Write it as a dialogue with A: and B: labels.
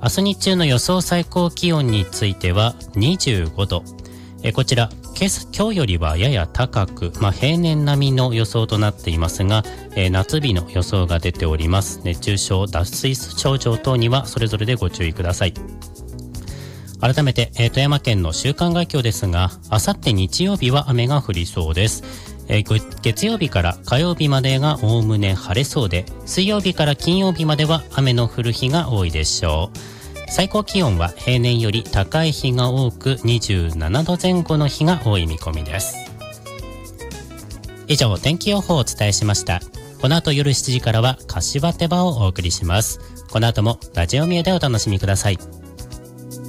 A: 明日日中の予想最高気温については25度。こちら今日よりはやや高く、平年並みの予想となっていますが、夏日の予想が出ております。熱中症、脱水症状等にはそれぞれでご注意ください。改めて、富山県の週間概況ですが、あさって日曜日は雨が降りそうです。月曜日から火曜日までがおおむね晴れそうで、水曜日から金曜日までは雨の降る日が多いでしょう。最高気温は平年より高い日が多く27度前後の日が多い見込みです。以上、天気予報をお伝えしました。この後夜7時からは柏手羽をお送りします。この後もラジオミューでお楽しみください。